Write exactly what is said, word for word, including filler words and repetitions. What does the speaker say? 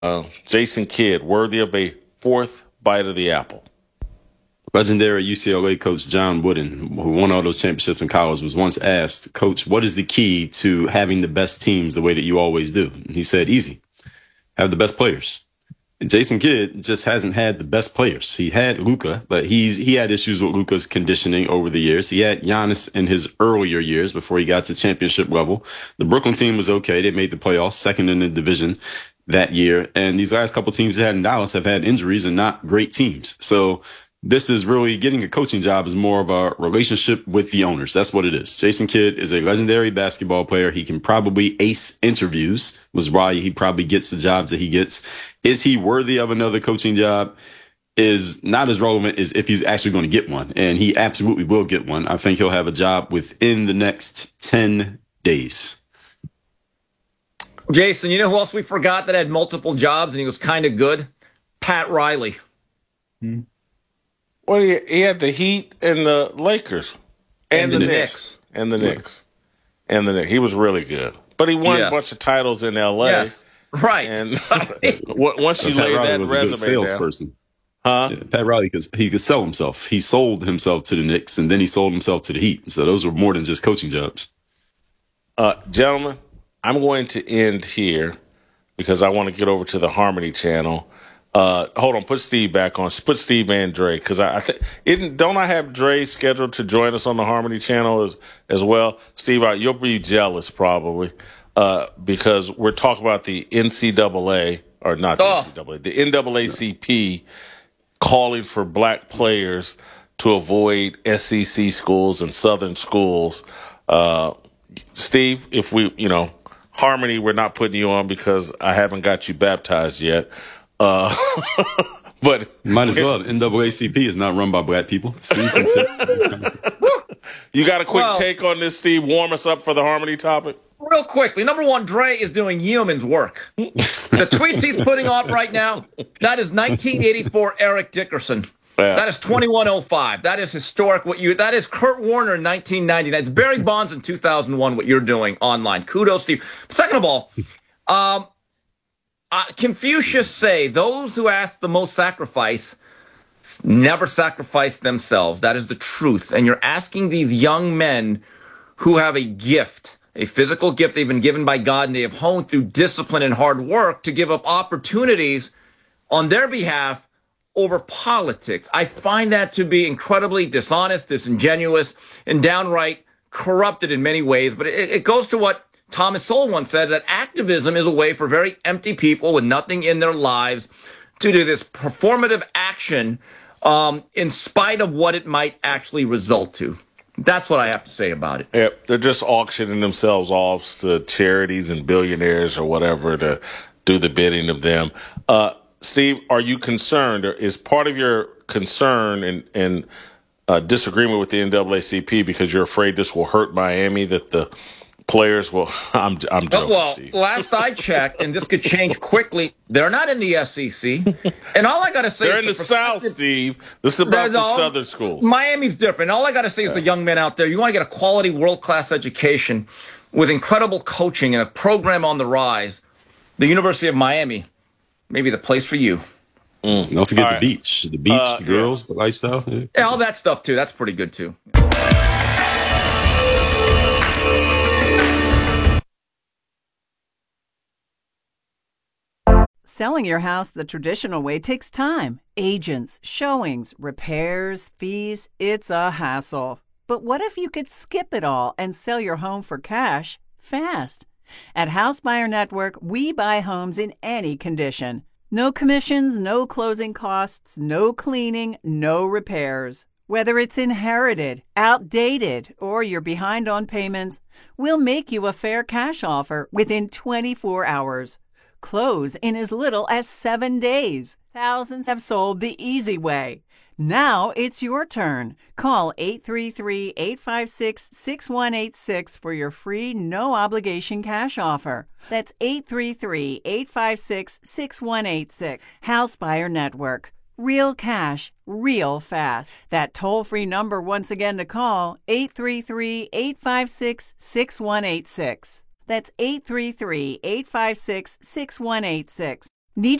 Uh, Jason Kidd, worthy of a fourth bite of the apple. Legendary U C L A coach John Wooden, who won all those championships in college, was once asked, Coach, what is the key to having the best teams the way that you always do? And he said, easy. Have the best players. And Jason Kidd just hasn't had the best players. He had Luka, but he's he had issues with Luka's conditioning over the years. He had Giannis in his earlier years before he got to championship level. The Brooklyn team was okay. They made the playoffs, second in the division that year. And these last couple teams they had in Dallas have had injuries and not great teams. So this is really getting a coaching job is more of a relationship with the owners. That's what it is. Jason Kidd is a legendary basketball player. He can probably ace interviews, was why he probably gets the jobs that he gets. Is he worthy of another coaching job? Is not as relevant as if he's actually going to get one. And he absolutely will get one. I think he'll have a job within the next ten days. Jason, you know who else we forgot that had multiple jobs and he was kind of good? Pat Riley. Hmm. Well, he, he had the Heat and the Lakers. And, and the, the Knicks. Knicks. And the yeah. Knicks. And the Knicks. He was really good. But he won yes. a bunch of titles in L A. Yes. Right. And once you lay that was resume a good salesperson. Huh? Yeah, Pat Riley, because he could sell himself. He sold himself to the Knicks, and then he sold himself to the Heat. So those were more than just coaching jobs. Uh, gentlemen, I'm going to end here because I want to get over to the Harmony channel. Uh, hold on, put Steve back on. Put Steve and Dre, because I, I think don't I have Dre scheduled to join us on the Harmony channel as as well? Steve, I, you'll be jealous probably uh, because we're talking about the N C double A or not the oh. N C double A, the N double A C P calling for black players to avoid S E C schools and Southern schools. Uh, Steve, if we, you know, Harmony, we're not putting you on because I haven't got you baptized yet. Uh, but might as well. N double A C P is not run by black people. Steve can fit. You got a quick well, take on this, Steve? Warm us up for the Harmony topic. Real quickly, number one, Dre is doing yeoman's work. The tweets he's putting out right now, that is nineteen eighty-four Eric Dickerson. Yeah. That is twenty-one oh five. That is historic. What you that is Kurt Warner in nineteen ninety-nine. It's Barry Bonds in two thousand one. What you're doing online. Kudos, Steve. Second of all, um. Uh, Confucius say, those who ask the most sacrifice never sacrifice themselves. That is the truth. And you're asking these young men who have a gift, a physical gift they've been given by God, and they have honed through discipline and hard work to give up opportunities on their behalf over politics. I find that to be incredibly dishonest, disingenuous, and downright corrupted in many ways. But it, it goes to what Thomas Sowell once said, that activism is a way for very empty people with nothing in their lives to do this performative action um, in spite of what it might actually result to. That's what I have to say about it. Yeah, they're just auctioning themselves off to charities and billionaires or whatever to do the bidding of them. Uh, Steve, are you concerned, or is part of your concern and, and uh, disagreement with the N double A C P because you're afraid this will hurt Miami, that the players will, I'm I'm joking, well, Steve. Last I checked, and this could change quickly, they're not in the S E C. And all I got to say they're is in the, the South, Steve. This is about the all, Southern schools. Miami's different. All I got to say is yeah. the young men out there, you want to get a quality world-class education with incredible coaching and a program on the rise. The University of Miami may be the place for you. Mm. Don't forget all the right. beach. The beach, uh, the girls, yeah. the lifestyle. Yeah. yeah, all that stuff, too. That's pretty good, too. Selling your house the traditional way takes time. Agents, showings, repairs, fees. It's a hassle. But what if you could skip it all and sell your home for cash fast? At House Buyer Network, we buy homes in any condition. No commissions, no closing costs, no cleaning, no repairs. Whether it's inherited, outdated, or you're behind on payments, we'll make you a fair cash offer within twenty-four hours. Close in as little as seven days. Thousands have sold the easy way. Now it's your turn. Call eight three three, eight five six, six one eight six for your free no-obligation cash offer. That's eight three three, eight five six, six one eight six. House Buyer Network. Real cash, real fast. That toll-free number once again to call, eight three three, eight five six, six one eight six. That's eight three three, eight five six, six one eight six.